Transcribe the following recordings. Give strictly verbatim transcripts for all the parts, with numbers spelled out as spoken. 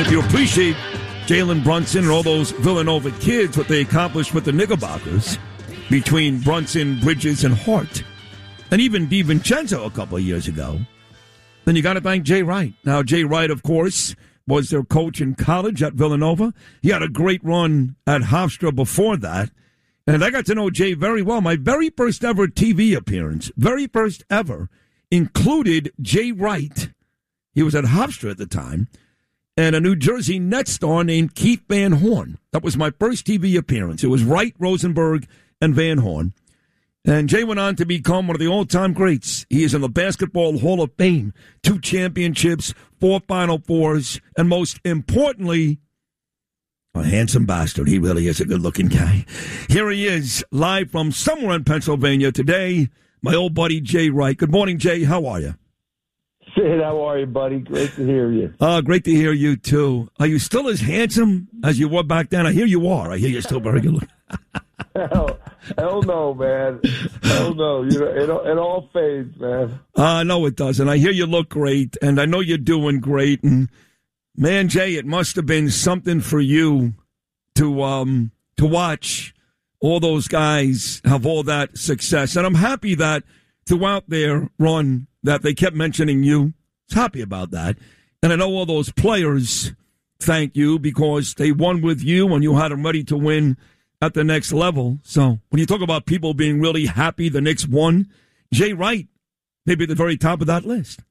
If you appreciate Jalen Brunson and all those Villanova kids, what they accomplished with the Knickerbockers between Brunson, Bridges, and Hart, and even DiVincenzo a couple of years ago, then you got to thank Jay Wright. Now, Jay Wright, of course, was their coach in college at Villanova. He had a great run at Hofstra before that. And I got to know Jay very well. My very first ever T V appearance, very first ever, included Jay Wright. He was at Hofstra at the time. And a New Jersey Nets star named Keith Van Horn. That was my first T V appearance. It was Wright, Rosenberg, and Van Horn. And Jay went on to become one of the all-time greats. He is in the Basketball Hall of Fame. Two championships, four Final Fours, and most importantly, a handsome bastard. He really is a good-looking guy. Here he is, live from somewhere in Pennsylvania today, my old buddy Jay Wright. Good morning, Jay. How are you? Sid, how are you, buddy? Great to hear you. Uh, great to hear you, too. Are you still as handsome as you were back then? I hear you are. I hear you're still very good looking. hell, hell no, man. Hell no. You know, it, it all fades, man. Uh, no, it doesn't. I hear you look great, and I know you're doing great. And, man, Jay, it must have been something for you to um to watch all those guys have all that success. And I'm happy that throughout their run that they kept mentioning you. I was happy about that. And I know all those players thank you because they won with you and you had them ready to win at the next level. So when you talk about people being really happy the Knicks won, Jay Wright may be at the very top of that list.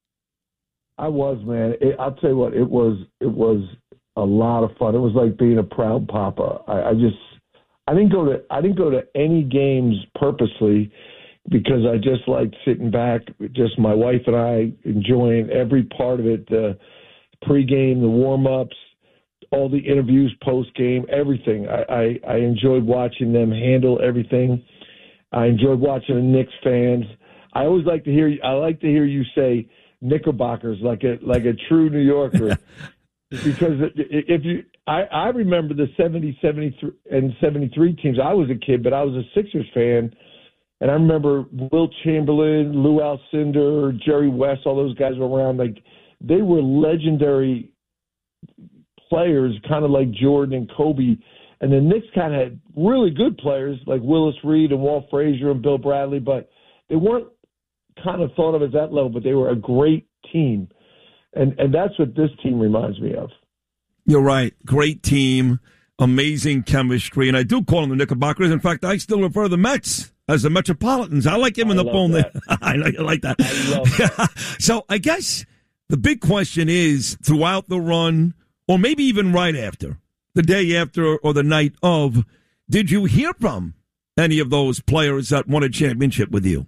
I was, man. It, I'll tell you what, it was it was a lot of fun. It was like being a proud papa. I, I just I didn't go to I didn't go to any games purposely because I just liked sitting back, just my wife and I enjoying every part of it, the pregame, the warm-ups, all the interviews post-game, everything. I, I, I enjoyed watching them handle everything. I enjoyed watching the Knicks fans. I always like to hear I like to hear you say Knickerbockers like a like a true New Yorker. Because if you I, I remember the seventy, seventy-three, and seventy-three teams. I was a kid, but I was a Sixers fan. And I remember Wilt Chamberlain, Lou Alcindor, Jerry West, all those guys were around. Like, they were legendary players, kind of like Jordan and Kobe. And the Knicks kind of had really good players like Willis Reed and Walt Frazier and Bill Bradley, but they weren't kind of thought of as that level, but they were a great team. And and that's what this team reminds me of. You're right. Great team, amazing chemistry. And I do call them the Knickerbockers. In fact, I still refer to the Mets as the Metropolitans. I like him in the phone there. I know you like that. I love that. So I guess the big question is, throughout the run, or maybe even right after, the day after or the night of, did you hear from any of those players that won a championship with you?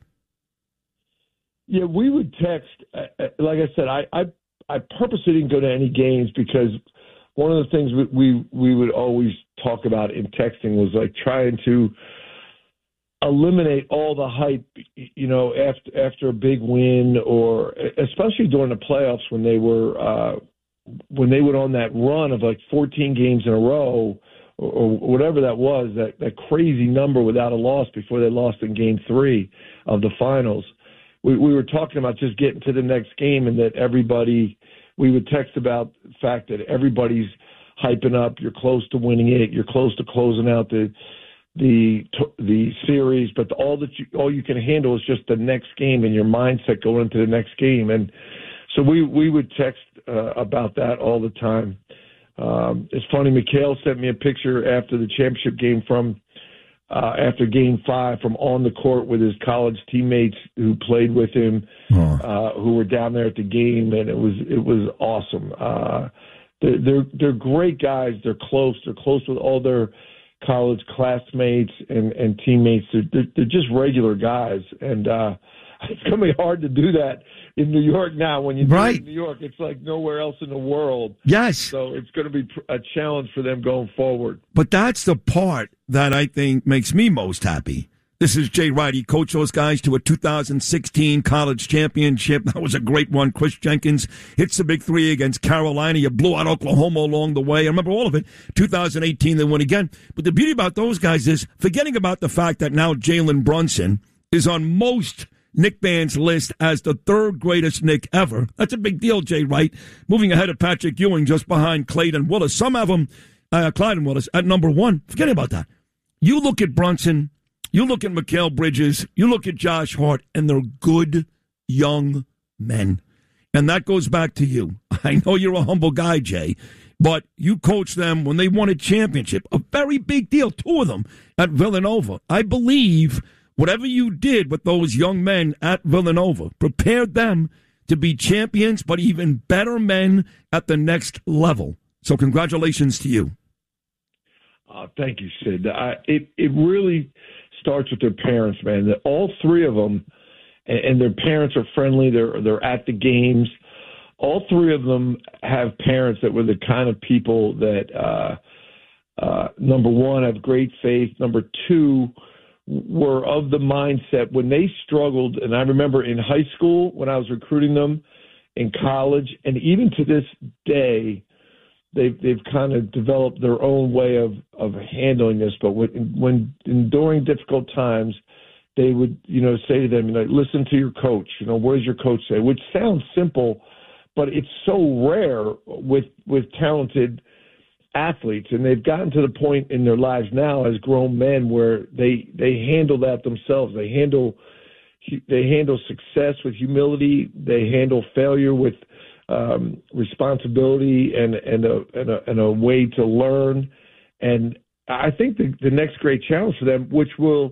Yeah, we would text. Uh, like I said, I, I I purposely didn't go to any games because one of the things we, we we would always talk about in texting was like trying to eliminate all the hype, you know, after after a big win, or especially during the playoffs when they were uh, when they went on that run of like fourteen games in a row, or, or whatever that was, that that crazy number without a loss before they lost in Game Three of the finals. We, we were talking about just getting to the next game, and that everybody, we would text about the fact that everybody's hyping up. You're close to winning it. You're close to closing out the the the series, but all that you all you can handle is just the next game and your mindset going into the next game. And so we we would text uh, about that all the time. Um, it's funny. Mikhail sent me a picture after the championship game from. Uh, after Game Five, from on the court with his college teammates who played with him, oh. uh, who were down there at the game, and it was it was awesome. Uh, they're, they're they're great guys. They're close. They're close with all their college classmates and, and teammates. They're, they're, they're just regular guys, and uh, it's going to be hard to do that in New York now. When you do right. it in New York, it's like nowhere else in the world. Yes. So it's going to be a challenge for them going forward. But that's the part that I think makes me most happy. This is Jay Wright. He coached those guys to a two thousand sixteen college championship. That was a great one. Chris Jenkins hits the big three against Carolina. You blew out Oklahoma along the way. I remember all of it. two thousand eighteen, they won again. But the beauty about those guys is forgetting about the fact that now Jalen Brunson is on most Knick fans list as the third greatest Knick ever. That's a big deal, Jay Wright. Moving ahead of Patrick Ewing just behind Clayton Willis. Some have him, uh, Clyde and Willis, at number one. Forget about that. You look at Brunson, you look at Mikal Bridges, you look at Josh Hart, and they're good young men. And that goes back to you. I know you're a humble guy, Jay, but you coached them when they won a championship. A very big deal, two of them at Villanova. I believe whatever you did with those young men at Villanova prepared them to be champions, but even better men at the next level. So congratulations to you. Uh, thank you, Sid. I, it, it really starts with their parents, man. All three of them, and, and their parents are friendly. They're, they're at the games. All three of them have parents that were the kind of people that, uh, uh, number one, have great faith. Number two, were of the mindset when they struggled. And I remember in high school when I was recruiting them, in college, and even to this day, they've they've kind of developed their own way of, of handling this. But when, when in, during difficult times, they would, you know, say to them, you know, listen to your coach. You know, what does your coach say? Which sounds simple, but it's so rare with with talented athletes, and they've gotten to the point in their lives now as grown men where they they handle that themselves. They handle they handle success with humility. They handle failure with um, responsibility and and a, and a and a way to learn. And I think the, the next great challenge for them, which will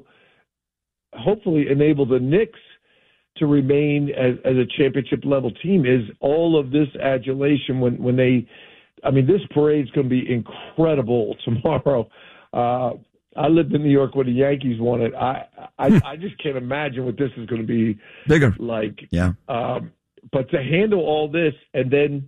hopefully enable the Knicks to remain as, as a championship level team, is all of this adulation when when they. I mean, this parade's going to be incredible tomorrow. Uh, I lived in New York when the Yankees won it. I I, I just can't imagine what this is going to be bigger like. Yeah. Um, but to handle all this and then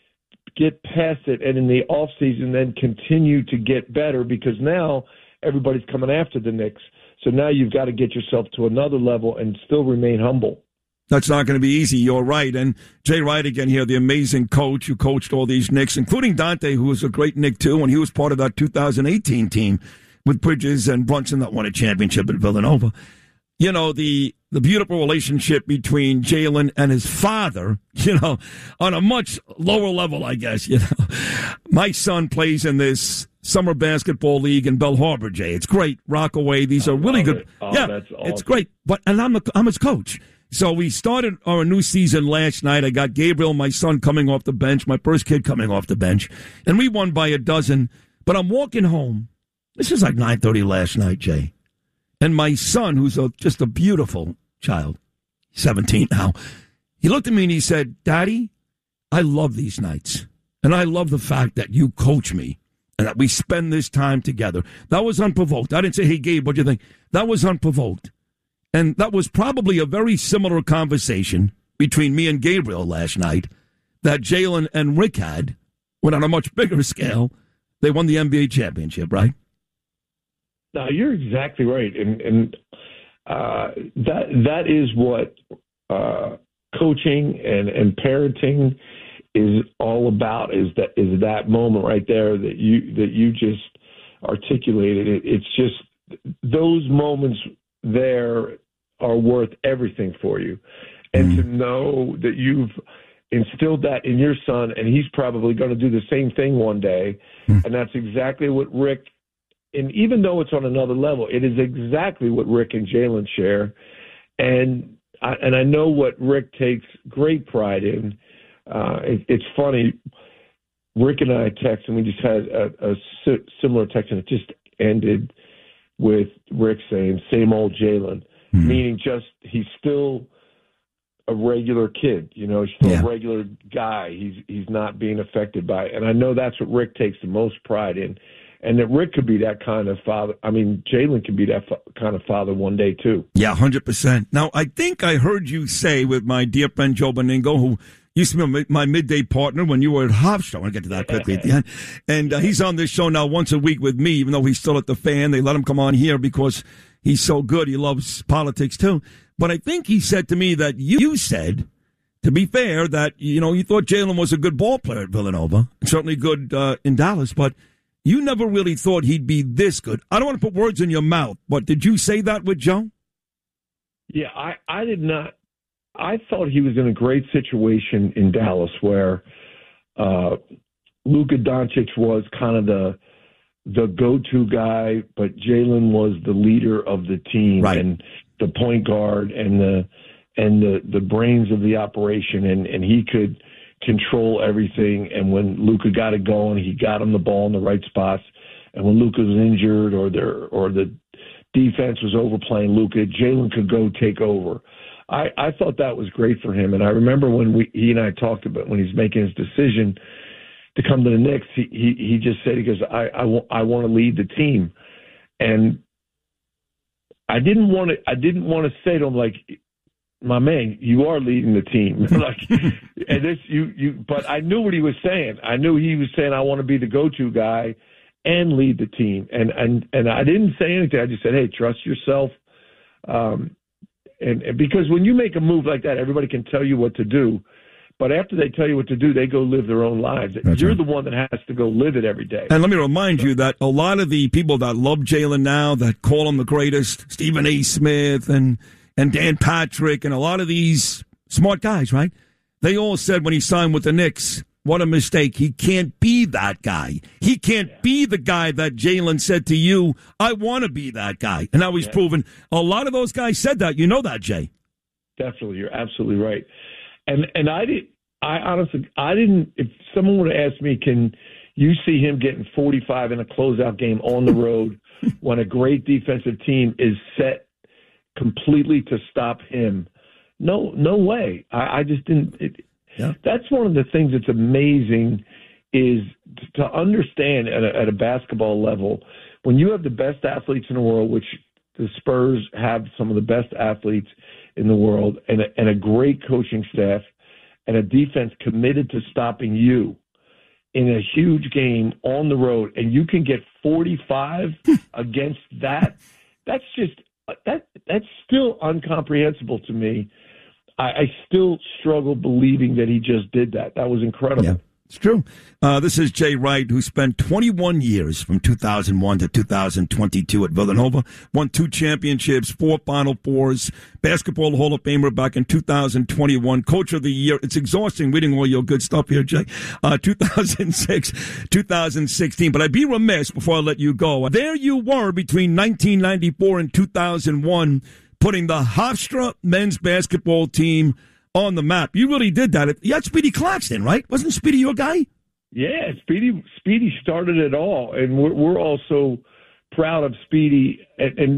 get past it, and in the off season then continue to get better, because now everybody's coming after the Knicks. So now you've got to get yourself to another level and still remain humble. That's not going to be easy. You're right. And Jay Wright again here, the amazing coach who coached all these Knicks, including Dante, who was a great Knick too, and he was part of that two thousand eighteen team with Bridges and Brunson that won a championship at Villanova. You know, the the beautiful relationship between Jalen and his father, you know, on a much lower level, I guess, you know. My son plays in this summer basketball league in Bell Harbor, Jay. It's great. Rockaway. These are really good. Oh, yeah, that's awesome. It's great. But and I'm, a, I'm his coach. So we started our new season last night. I got Gabriel, my son, coming off the bench, my first kid coming off the bench, and we won by a dozen. But I'm walking home. This is like nine thirty last night, Jay. And my son, who's a, just a beautiful child, seventeen now, he looked at me and he said, Daddy, I love these nights. And I love the fact that you coach me and that we spend this time together. That was unprovoked. I didn't say, hey, Gabe, what do you think? That was unprovoked. And that was probably a very similar conversation between me and Gabriel last night that Jalen and Rick had, when on a much bigger scale, they won the N B A championship, right? No, you're exactly right. And, and uh, that that is what uh, coaching and, and parenting is all about, is that is that moment right there that you that you just articulated. It, it's just those moments there are worth everything for you. And mm-hmm. to know that you've instilled that in your son, and he's probably going to do the same thing one day. Mm-hmm. And that's exactly what Rick, and even though it's on another level, it is exactly what Rick and Jalen share. And I, and I know what Rick takes great pride in. Uh, it, it's funny, Rick and I text, and we just had a, a similar text, and it just ended with Rick saying, same old Jalen, mm-hmm. meaning just he's still a regular kid, you know, he's still yeah. a regular guy. He's he's not being affected by it. And I know that's what Rick takes the most pride in, and that Rick could be that kind of father. I mean, Jalen could be that fa- kind of father one day, too. Yeah, one hundred percent. Now, I think I heard you say with my dear friend Joe Beningo, who used to be my midday partner when you were at Hofstra. I want to get to that quickly at the end. And uh, he's on this show now once a week with me, even though he's still at the Fan. They let him come on here because he's so good. He loves politics, too. But I think he said to me that you said, to be fair, that, you know, you thought Jalen was a good ball player at Villanova, and certainly good uh, in Dallas, but you never really thought he'd be this good. I don't want to put words in your mouth, but did you say that with Joe? Yeah, I, I did not. I thought he was in a great situation in Dallas where uh, Luka Doncic was kind of the the go-to guy, but Jalen was the leader of the team right. and the point guard and the and the, the brains of the operation, and, and he could control everything. And when Luka got it going, he got him the ball in the right spots. And when Luka was injured or there or the defense was overplaying Luka, Jalen could go take over. I, I thought that was great for him. And I remember when we, he and I talked about when he's making his decision to come to the Knicks, he, he, he just said, he goes, I, I, w- I want to lead the team. And I didn't want to, I didn't want to say to him, like, my man, you are leading the team. like, and this, you, you, but I knew what he was saying. I knew he was saying, I want to be the go-to guy and lead the team. And, and, and I didn't say anything. I just said, hey, trust yourself. Um, and, and because when you make a move like that, everybody can tell you what to do. But after they tell you what to do, they go live their own lives. That's You're right. the one that has to go live it every day. And let me remind you that a lot of the people that love Jalen now, that call him the greatest, Stephen A. Smith and and Dan Patrick and a lot of these smart guys, right? They all said when he signed with the Knicks, what a mistake. He can't be that guy. He can't yeah. be the guy that Jalen said to you, I want to be that guy. And now he's yeah. proven. A lot of those guys said that. You know that, Jay. Definitely. You're absolutely right. And and I did. I honestly, I didn't. If someone would have asked me, can you see him getting forty-five in a closeout game on the road when a great defensive team is set completely to stop him? No, no way. I, I just didn't. It, yeah. That's one of the things that's amazing is to understand at a, at a basketball level when you have the best athletes in the world, which the Spurs have some of the best athletes in the world, and a, and a great coaching staff, and a defense committed to stopping you in a huge game on the road, and you can get forty-five against that. That's just that. That's still incomprehensible to me. I, I still struggle believing that he just did that. That was incredible. Yeah. It's true. Uh, this is Jay Wright, who spent twenty-one years from two thousand one to two thousand twenty-two at Villanova, won two championships, four Final Fours, Basketball Hall of Famer back in two thousand twenty-one, Coach of the Year. It's exhausting reading all your good stuff here, Jay. Uh, two thousand six, two thousand sixteen. But I'd be remiss before I let you go. There you were between nineteen ninety-four and two thousand one, putting the Hofstra men's basketball team on the map. You really did that. You had Speedy Claxton, right? Wasn't Speedy your guy? Yeah, Speedy Speedy started it all, and we're, we're also proud of Speedy and, and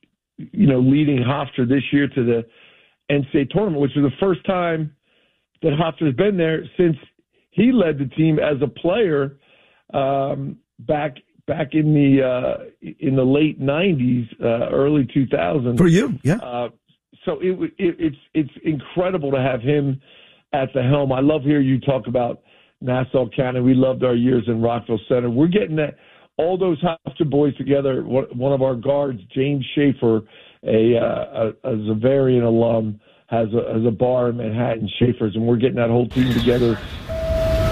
you know leading Hofstra this year to the N C A A tournament, which is the first time that Hofstra's been there since he led the team as a player um, back back in the uh, in the late nineties, uh, early two thousands. For you, yeah. Uh, So it, it, it's it's incredible to have him at the helm. I love hearing you talk about Nassau County. We loved our years in Rockville Center. We're getting that all those Hofstra boys together. One of our guards, James Schaefer, a, uh, a, a Zavarian alum, has a, has a bar in Manhattan, Schaefer's, and we're getting that whole team together